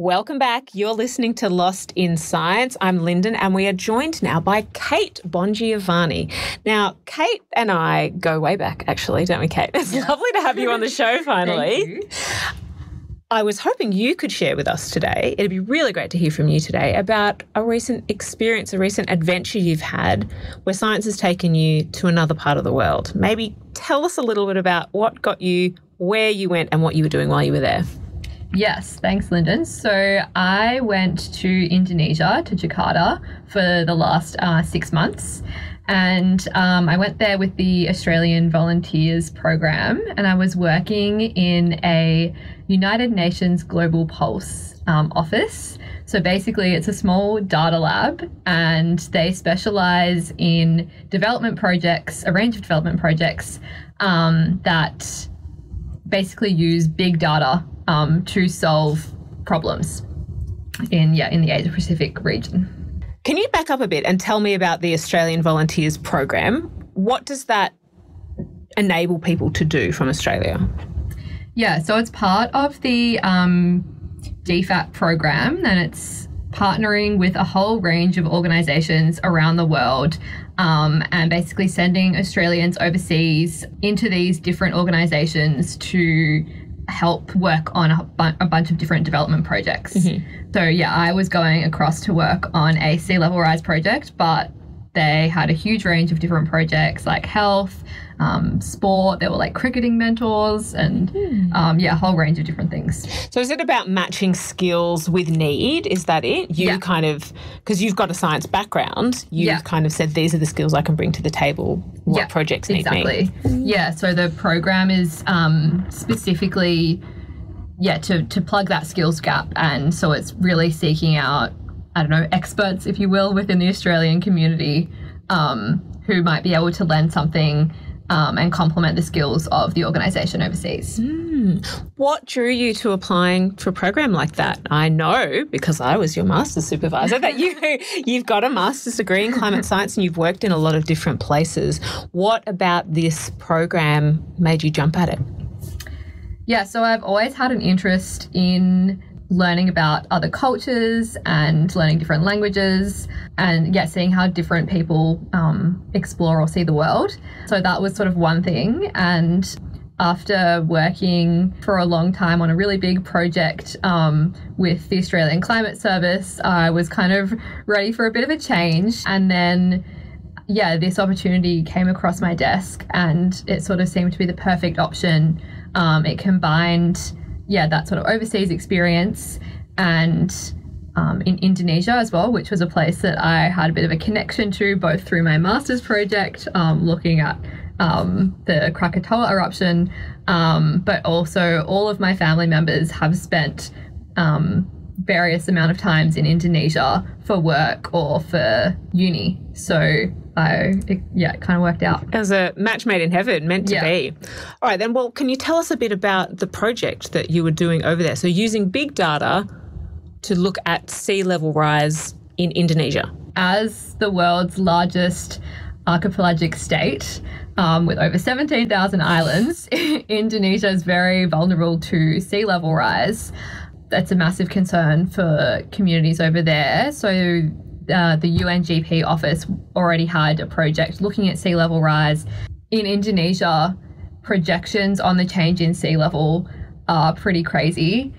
Welcome back. You're listening to Lost in Science. I'm Lyndon, and we are joined now by Kate Bongiovanni. Now, Kate and I go way back, actually, don't we, Kate? It's lovely to have you on the show finally. Thank you. I was hoping you could share with us today. It'd be really great to hear from you today about a recent experience, a recent adventure you've had where science has taken you to another part of the world. Maybe tell us a little bit about what got you, where you went, and what you were doing while you were there. Yes, thanks, Lyndon. So I went to Indonesia, to Jakarta, for the last 6 months. And I went there with the Australian Volunteers Program, and I was working in a United Nations Global Pulse office. So basically it's a small data lab, and they specialise in development projects, a range of development projects that basically use big data to solve problems in the Asia Pacific region. Can you back up a bit and tell me about the Australian Volunteers Program? What does that enable people to do from Australia? Yeah, so it's part of the DFAT program, and it's partnering with a whole range of organisations around the world and basically sending Australians overseas into these different organisations to help work on a bunch of different development projects. Mm-hmm. So yeah, I was going across to work on a sea level rise project, but they had a huge range of different projects like health, sport. There were like cricketing mentors and a whole range of different things. So is it about matching skills with need? Is that it? You kind of, because you've got a science background, you've kind of said these are the skills I can bring to the table. What projects need me? Yeah, so the program is specifically to plug that skills gap, and so it's really seeking out, I don't know, experts, if you will, within the Australian community who might be able to lend something and complement the skills of the organisation overseas. What drew you to applying for a program like that? I know, because I was your master's supervisor, that you've got a master's degree in climate science and you've worked in a lot of different places. What about this program made you jump at it? Yeah, so I've always had an interest in learning about other cultures and learning different languages and seeing how different people explore or see the world. So that was sort of one thing. And after working for a long time on a really big project with the Australian Climate Service, I was kind of ready for a bit of a change. And then this opportunity came across my desk and it sort of seemed to be the perfect option. It combined that sort of overseas experience and in Indonesia as well, which was a place that I had a bit of a connection to, both through my master's project, looking at the Krakatoa eruption, but also all of my family members have spent various amount of times in Indonesia for work or for uni. So it kind of worked out. It was a match made in heaven, meant to be. All right, then, well, can you tell us a bit about the project that you were doing over there? So using big data to look at sea level rise in Indonesia. As the world's largest archipelagic state, with over 17,000 islands, Indonesia is very vulnerable to sea level rise. That's a massive concern for communities over there. So the UNGP office already had a project looking at sea level rise. In Indonesia, projections on the change in sea level are pretty crazy.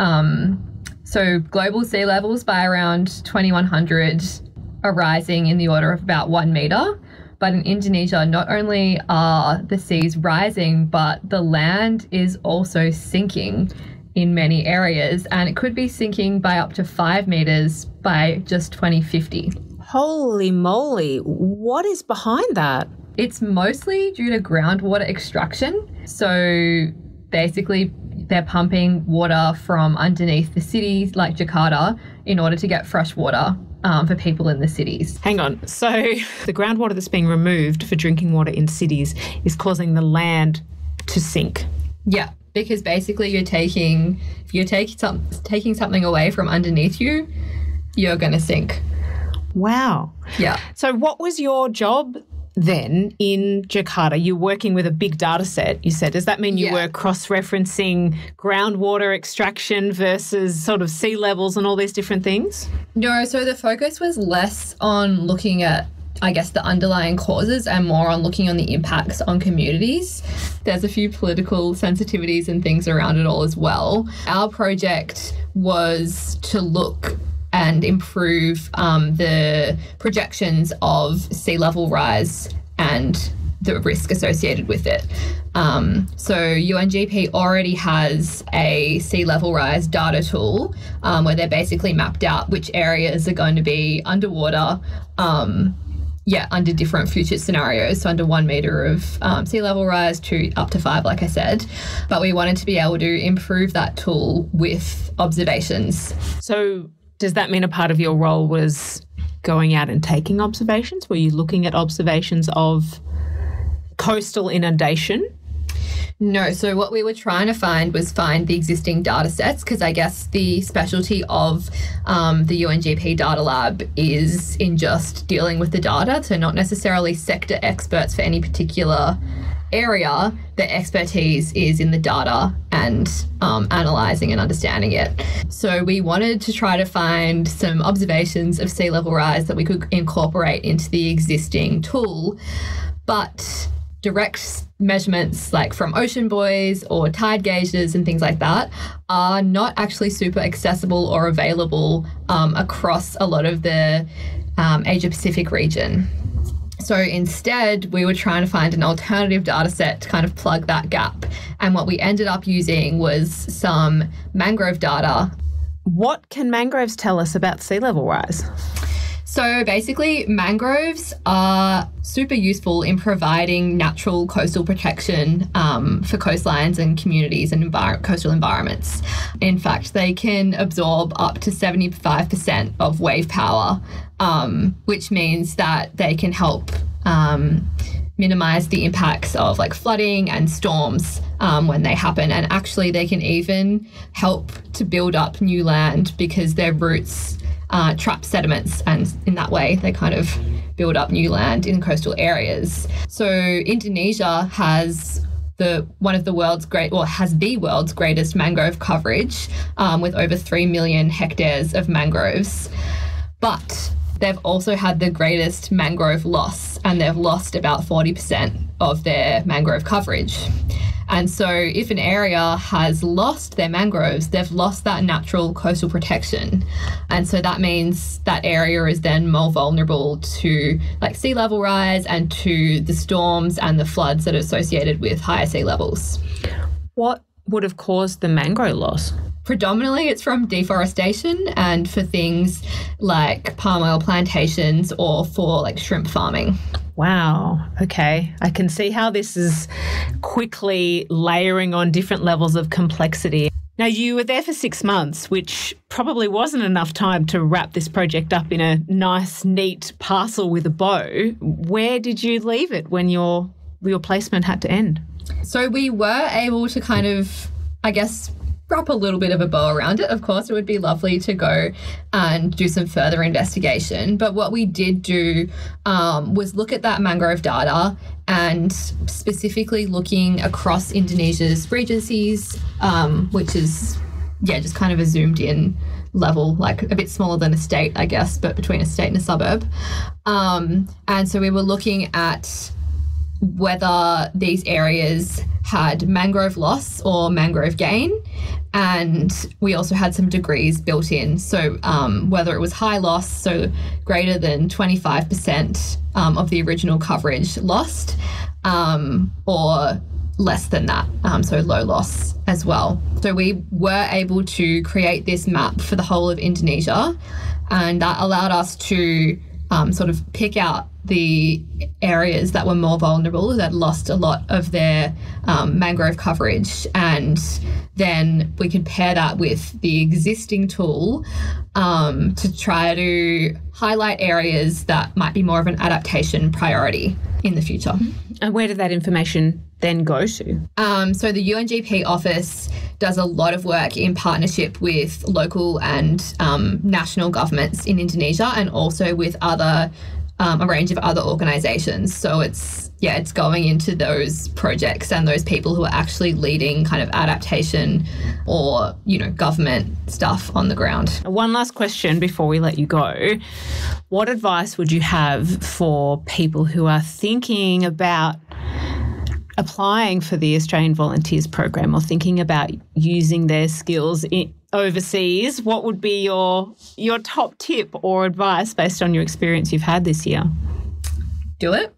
So global sea levels by around 2100 are rising in the order of about 1 metre. But in Indonesia, not only are the seas rising, but the land is also sinking in many areas, and it could be sinking by up to 5 metres by just 2050. Holy moly. What is behind that? It's mostly due to groundwater extraction. So basically, they're pumping water from underneath the cities like Jakarta in order to get fresh water for people in the cities. Hang on. So the groundwater that's being removed for drinking water in cities is causing the land to sink. Yeah. Because basically you're taking something away from underneath you, you're going to sink. Wow. Yeah. So what was your job then in Jakarta, you're working with a big data set, you said. Does that mean you were cross-referencing groundwater extraction versus sort of sea levels and all these different things? No, so the focus was less on looking at, I guess, the underlying causes and more on looking on the impacts on communities. There's a few political sensitivities and things around it all as well. Our project was to look and improve the projections of sea level rise and the risk associated with it. So UNGP already has a sea level rise data tool where they're basically mapped out which areas are going to be underwater under different future scenarios. So under 1 metre of sea level rise to up to 5, like I said. But we wanted to be able to improve that tool with observations. So does that mean a part of your role was going out and taking observations? Were you looking at observations of coastal inundation? No, so what we were trying to find the existing data sets, because I guess the specialty of the UNGP Data Lab is in just dealing with the data, so not necessarily sector experts for any particular area. The expertise is in the data and analysing and understanding it. So we wanted to try to find some observations of sea level rise that we could incorporate into the existing tool, but direct measurements like from ocean buoys or tide gauges and things like that are not actually super accessible or available across a lot of the Asia Pacific region. So instead, we were trying to find an alternative data set to kind of plug that gap. And what we ended up using was some mangrove data. What can mangroves tell us about sea level rise? So basically, mangroves are super useful in providing natural coastal protection for coastlines and communities and coastal environments. In fact, they can absorb up to 75% of wave power, which means that they can help minimize the impacts of like flooding and storms when they happen. And actually, they can even help to build up new land because their roots trap sediments, and in that way they kind of build up new land in coastal areas. So Indonesia has the world's greatest mangrove coverage with over 3 million hectares of mangroves. But they've also had the greatest mangrove loss, and they've lost about 40% of their mangrove coverage. And so if an area has lost their mangroves, they've lost that natural coastal protection. And so that means that area is then more vulnerable to like sea level rise and to the storms and the floods that are associated with higher sea levels. What would have caused the mangrove loss? Predominantly it's from deforestation and for things like palm oil plantations or for like shrimp farming. Wow. Okay. I can see how this is quickly layering on different levels of complexity. Now, you were there for 6 months, which probably wasn't enough time to wrap this project up in a nice, neat parcel with a bow. Where did you leave it when your placement had to end? So we were able to kind of, I guess, wrap a little bit of a bow around it. Of course, it would be lovely to go and do some further investigation. But what we did do was look at that mangrove data and specifically looking across Indonesia's regencies, which is, just kind of a zoomed in level, like a bit smaller than a state, I guess, but between a state and a suburb. And so we were looking at whether these areas had mangrove loss or mangrove gain. And we also had some degrees built in. So whether it was high loss, so greater than 25% of the original coverage lost, or less than that, so low loss as well. So we were able to create this map for the whole of Indonesia, and that allowed us to sort of pick out the areas that were more vulnerable, that lost a lot of their mangrove coverage, and then we could pair that with the existing tool to try to highlight areas that might be more of an adaptation priority in the future. And where did that information then go to? So the UNGP office does a lot of work in partnership with local and national governments in Indonesia, and also with other a range of other organisations. So it's going into those projects and those people who are actually leading kind of adaptation or, government stuff on the ground. One last question before we let you go. What advice would you have for people who are thinking about applying for the Australian Volunteers Program or thinking about using their skills overseas? What would be your top tip or advice based on your experience you've had this year? Do it.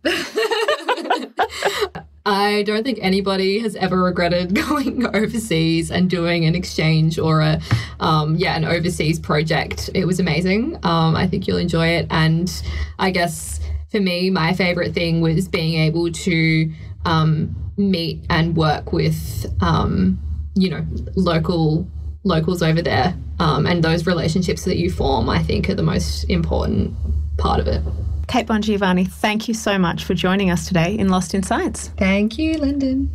I don't think anybody has ever regretted going overseas and doing an exchange or an overseas project. It was amazing. I think you'll enjoy it. And I guess for me, my favourite thing was being able to meet and work with, locals over there. And those relationships that you form, I think, are the most important part of it. Kate Bongiovanni, thank you so much for joining us today in Lost in Science. Thank you, Lyndon.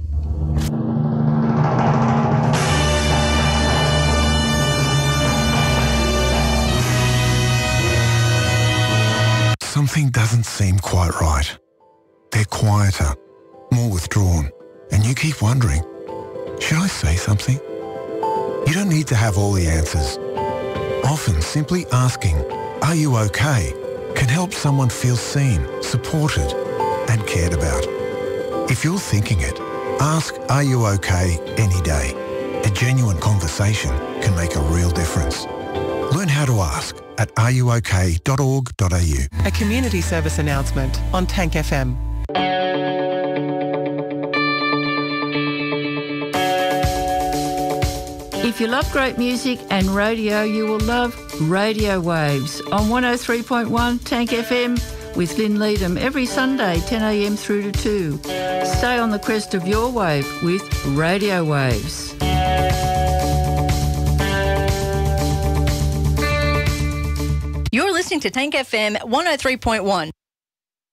Something doesn't seem quite right. They're quieter, more withdrawn, and you keep wondering, should I say something? You don't need to have all the answers. Often simply asking, "Are you okay?" can help someone feel seen, supported, and cared about. If you're thinking it, ask "Are you okay?" any day. A genuine conversation can make a real difference. Learn how to ask at areyouok.org.au. A community service announcement on Tank FM. If you love great music and radio, you will love Radio Waves on 103.1 Tank FM with Lynn Leadham every Sunday 10 a.m. through to 2. Stay on the crest of your wave with Radio Waves. You're listening to Tank FM 103.1.